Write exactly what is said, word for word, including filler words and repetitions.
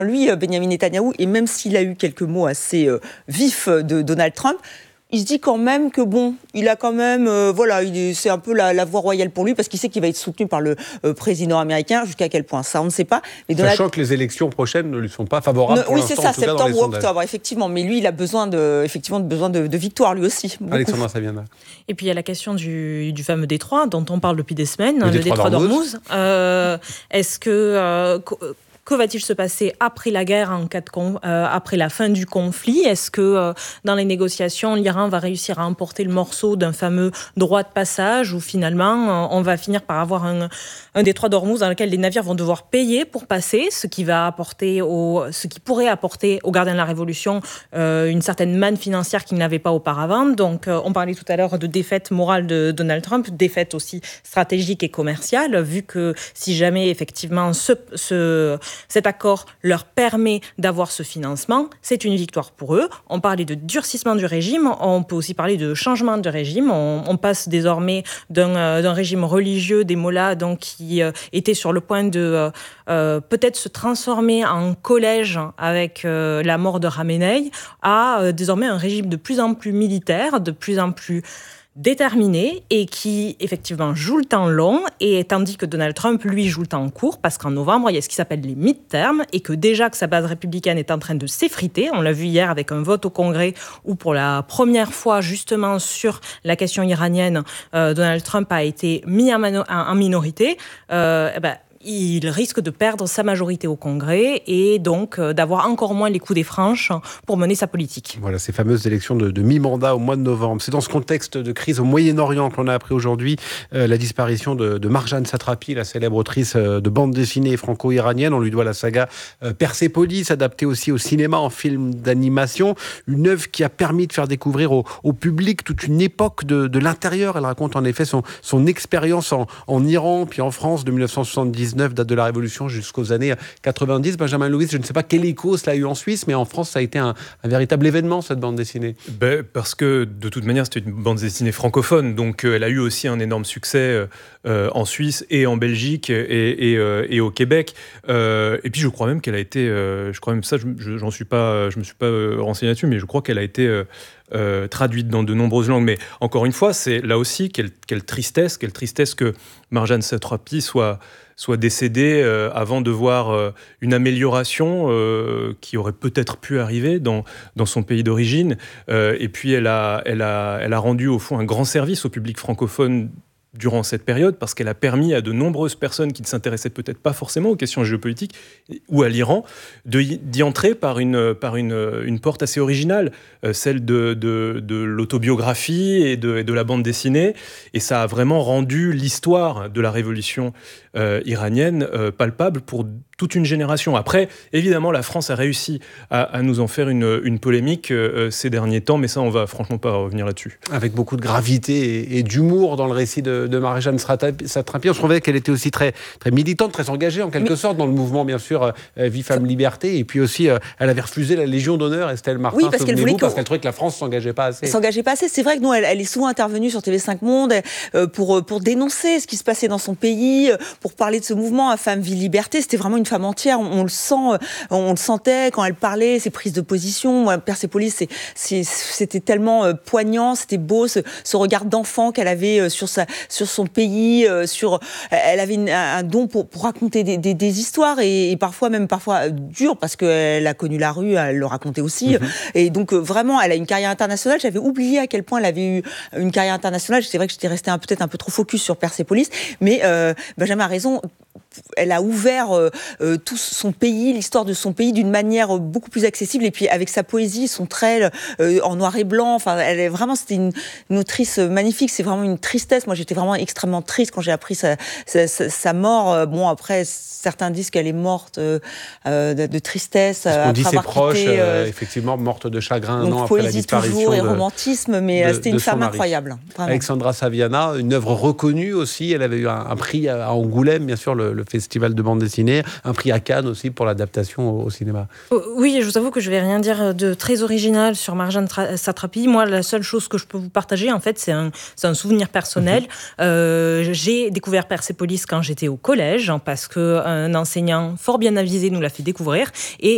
Lui, Benyamin Netanyahou, et même s'il a eu quelques mots assez euh, vifs de Donald Trump, il se dit quand même que bon, il a quand même, euh, voilà, il est, c'est un peu la, la voie royale pour lui parce qu'il sait qu'il va être soutenu par le euh, président américain. Jusqu'à quel point, ça on ne sait pas. Mais Donald... Sachant que les élections prochaines ne lui sont pas favorables. Ne, pour oui, c'est ça, septembre ou octobre, effectivement. Mais lui, il a besoin de, effectivement, besoin de, de victoire lui aussi. Beaucoup. Alexandra Saviana. Et puis il y a la question du, du fameux détroit dont on parle depuis des semaines, le, le détroit d'Ormuz. Euh, est-ce que euh, Que va-t-il se passer après la guerre, en cas de con, euh, après la fin du conflit? Est-ce que euh, dans les négociations, l'Iran va réussir à emporter le morceau d'un fameux droit de passage, ou finalement, euh, on va finir par avoir un, un détroit d'Ormuz dans lequel les navires vont devoir payer pour passer, ce qui va apporter au, ce qui pourrait apporter aux gardiens de la Révolution euh, une certaine manne financière qu'ils n'avaient pas auparavant. Donc, euh, on parlait tout à l'heure de défaite morale de Donald Trump, défaite aussi stratégique et commerciale, vu que si jamais effectivement ce, ce cet accord leur permet d'avoir ce financement, c'est une victoire pour eux. On parlait de durcissement du régime, on peut aussi parler de changement de régime. On, on passe désormais d'un, euh, d'un régime religieux, des mollahs, donc, qui euh, étaient sur le point de euh, peut-être se transformer en collège avec euh, la mort de Khamenei, à euh, désormais un régime de plus en plus militaire, de plus en plus déterminé et qui, effectivement, joue le temps long, et tandis que Donald Trump, lui, joue le temps court, parce qu'en novembre, il y a ce qui s'appelle les midterms, et que déjà que sa base républicaine est en train de s'effriter. On l'a vu hier avec un vote au Congrès où, pour la première fois, justement, sur la question iranienne, euh, Donald Trump a été mis en, mano- en minorité. Euh, eh ben, il risque de perdre sa majorité au Congrès et donc euh, d'avoir encore moins les coups des franches pour mener sa politique. Voilà, ces fameuses élections de, de mi-mandat au mois de novembre. C'est dans ce contexte de crise au Moyen-Orient qu'on a appris aujourd'hui euh, la disparition de, de Marjane Satrapi, la célèbre autrice euh, de bande dessinée franco-iranienne. On lui doit la saga euh, Persépolis, adaptée aussi au cinéma en film d'animation. Une œuvre qui a permis de faire découvrir au, au public toute une époque de, de l'intérieur. Elle raconte en effet son, son expérience en, en Iran, puis en France de dix-neuf cent soixante-dix-neuf, date de la Révolution, jusqu'aux années quatre-vingt-dix. Benjamin Louis, je ne sais pas quel écho cela a eu en Suisse, mais en France, ça a été un, un véritable événement, cette bande dessinée. Ben, parce que, de toute manière, c'était une bande dessinée francophone, donc euh, elle a eu aussi un énorme succès euh, en Suisse et en Belgique et, et, euh, et au Québec. Euh, et puis, je crois même qu'elle a été, euh, je crois même ça, je, je, j'en suis pas, je me suis pas euh, renseigné là-dessus, mais je crois qu'elle a été euh, euh, traduite dans de nombreuses langues. Mais encore une fois, c'est là aussi quelle, quelle tristesse, quelle tristesse que Marjane Satrapi soit soit décédée euh, avant de voir euh, une amélioration euh, qui aurait peut-être pu arriver dans, dans son pays d'origine. Euh, et puis, elle a, elle, a, elle a rendu, au fond, un grand service au public francophone durant cette période, parce qu'elle a permis à de nombreuses personnes qui ne s'intéressaient peut-être pas forcément aux questions géopolitiques ou à l'Iran de, d'y entrer par une, par une, une porte assez originale, euh, celle de, de, de l'autobiographie et de, et de la bande dessinée. Et ça a vraiment rendu l'histoire de la révolution euh, iranienne euh, palpable pour toute une génération. Après, évidemment, la France a réussi à, à nous en faire une, une polémique euh, ces derniers temps, mais ça, on va franchement pas revenir là-dessus. Avec beaucoup de gravité et, et d'humour dans le récit de, de Marjane Satrapi. On se trouvait qu'elle était aussi très, très militante, très engagée en quelque mais... sorte dans le mouvement, bien sûr, euh, Vie, Femme, Liberté. Et puis aussi, euh, elle avait refusé la Légion d'honneur, Estelle Martin, oui, parce qu'elle voulait que... parce qu'elle trouvait que la France s'engageait pas assez. Elle s'engageait pas assez. C'est vrai que nous, elle, elle est souvent intervenue sur T V cinq Monde euh, pour, pour dénoncer ce qui se passait dans son pays, pour parler de ce mouvement Femme, Vie, Liberté. C'était vraiment une femme entière. On, on le sent, on le sentait quand elle parlait, ses prises de position. Moi, Persépolis, c'est, c'est, c'était tellement euh, poignant, c'était beau, ce, ce regard d'enfant qu'elle avait euh, sur, sa, sur son pays. Euh, sur, elle avait une, un don pour, pour raconter des, des, des histoires et, et parfois même parfois dures, parce qu'elle a connu la rue, elle le racontait aussi. Mm-hmm. Et donc, euh, vraiment, elle a une carrière internationale. J'avais oublié à quel point elle avait eu une carrière internationale. C'est vrai que j'étais restée un, peut-être un peu trop focus sur Persépolis, mais euh, Benjamin a raison. Elle a ouvert euh, euh, tout son pays, l'histoire de son pays d'une manière euh, beaucoup plus accessible, et puis avec sa poésie, son trait euh, en noir et blanc. Enfin, elle est vraiment, c'était une, une autrice magnifique. C'est vraiment une tristesse. Moi, j'étais vraiment extrêmement triste quand j'ai appris sa, sa, sa, sa mort. Bon, après, certains disent qu'elle est morte euh, de, de tristesse. Parce qu'on après dit ses proches, euh, effectivement, morte de chagrin donc, un an après la disparition. Toujours, de, et romantisme, mais de, c'était une femme mari. incroyable. Vraiment. Alexandra Saviana, une œuvre reconnue aussi. Elle avait eu un, un prix à Angoulême, bien sûr, le, le festival de bande dessinée, un prix à Cannes aussi pour l'adaptation au, au cinéma. Oui, je vous avoue que je ne vais rien dire de très original sur Marjane Satrapi. Moi, la seule chose que je peux vous partager, en fait, c'est un, c'est un souvenir personnel. Mm-hmm. Euh, j'ai découvert Persépolis quand j'étais au collège, parce qu'un enseignant fort bien avisé nous l'a fait découvrir. Et